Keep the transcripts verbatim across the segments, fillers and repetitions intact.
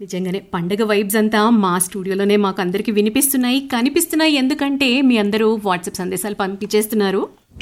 నిజంగానే పండగ వైబ్స్ అంతా మా స్టూడియోలోనే మాకు అందరికి వినిపిస్తున్నాయి, కనిపిస్తున్నాయి. ఎందుకంటే మీ అందరూ వాట్సాప్ సందేశాలు పంపించేస్తున్నారు.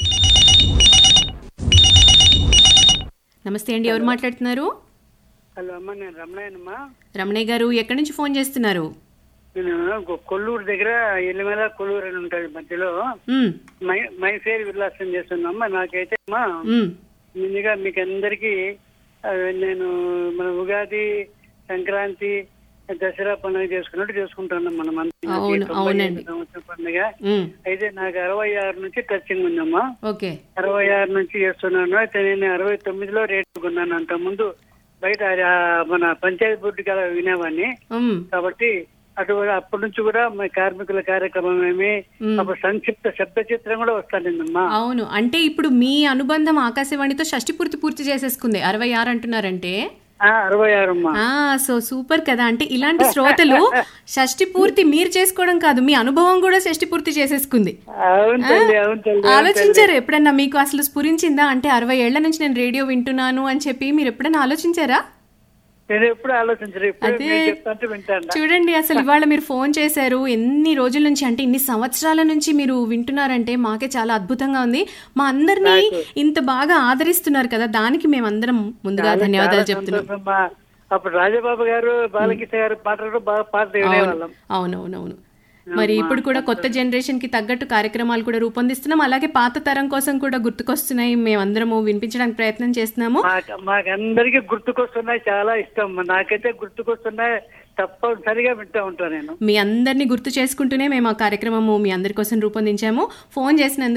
నమస్తే అండి, ఎవరు మాట్లాడుతున్నారు? హలో అమ్మ, నేను రమణయ్యనమ్మా. రమణయ్య గారు, ఎక్కడి నుంచి ఫోన్ చేస్తున్నారు? నేను కొల్లూరు దగ్గర ఎల్లిమేల కొల్లూరు అని ఉంటుంది మధ్యలో మై మైఫేర్ విలాసం చేస్తున్నామ్మా. నాకైతే అమ్మా ముందుగా మీకు అందరికి నేను మన ఉగాది, సంక్రాంతి, దసరా పండుగ చేసుకున్నట్టు చేసుకుంటున్నాం మనం సంవత్సరం పండుగ. అయితే నాకు అరవై ఆరు నుంచి టచింగ్ ఉందమ్మా. అరవై ఆరు నుంచి చేస్తున్నాను. అయితే నేను అరవై తొమ్మిదిలో రేటు కొన్నాను. అంత ముందు బయట మన పంచాయతీ బోర్డు కదా వినేవాడిని. కాబట్టి అటు అప్పటి నుంచి కూడా మా కార్మికుల కార్యక్రమం ఏమి అప్పుడు సంక్షిప్త శబ్ద చిత్రం కూడా వస్తానందమ్మా. అవును, అంటే ఇప్పుడు మీ అనుబంధం ఆకాశవాణితో షష్టి పూర్తి పూర్తి చేసేసుకుంది. అరవై ఆరు అంటున్నారంటే అరవై ఆరు సో సూపర్ కదా. అంటే ఇలాంటి శ్రోతలు షష్టి పూర్తి మీరు చేసుకోవడం కాదు, మీ అనుభవం కూడా షష్టి పూర్తి చేసేసుకుంది. ఆలోచించారు ఎప్పుడన్నా? మీకు అసలు స్ఫురించిందా? అంటే అరవై ఏళ్ల నుంచి నేను రేడియో వింటున్నాను అని చెప్పి మీరు ఎప్పుడైనా ఆలోచించారా? చూడండి, అసలు ఇవాళ మీరు ఫోన్ చేశారు. ఎన్ని రోజుల నుంచి, అంటే ఇన్ని సంవత్సరాల నుంచి మీరు వింటున్నారంటే మాకే చాలా అద్భుతంగా ఉంది. మా అందరినీ ఇంత బాగా ఆదరిస్తున్నారు కదా, దానికి మేమందరం ముందుగా ధన్యవాదాలు చెప్తున్నాం. అప్పుడు రాజబాబు గారు, బాలకృష్ణ గారు పాటలు బాగా పాట. అవునవునవును. మరి ఇప్పుడు కూడా కొత్త జనరేషన్ కి తగ్గట్టు కార్యక్రమాలు కూడా రూపొందిస్తున్నాం. అలాగే పాత తరం కోసం కూడా గుర్తుకొస్తున్నాయి, మేమందరము వినిపించడానికి ప్రయత్నం చేస్తున్నాము. మాకందరికి గుర్తుకొస్తున్నాయి, చాలా ఇష్టం. నాకైతే గుర్తుకొస్తున్నాయి, తప్పనిసరిగా వింటూ ఉంటాను నేను. మీ అందరినీ గుర్తు చేసుకుంటూనే మేము ఆ కార్యక్రమము మీ అందరి కోసం రూపొందించాము. ఫోన్ చేసినందుకు